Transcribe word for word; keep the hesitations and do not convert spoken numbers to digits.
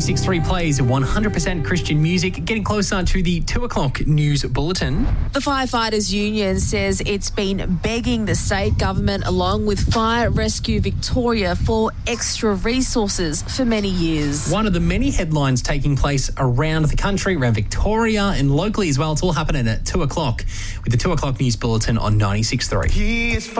ninety-six point three plays one hundred percent Christian music, getting closer to the two o'clock news bulletin. The Firefighters Union says it's been begging the state government along with Fire Rescue Victoria for extra resources for many years. One of the many headlines taking place around the country, around Victoria and locally as well. It's all happening at two o'clock with the two o'clock news bulletin on ninety-six point three.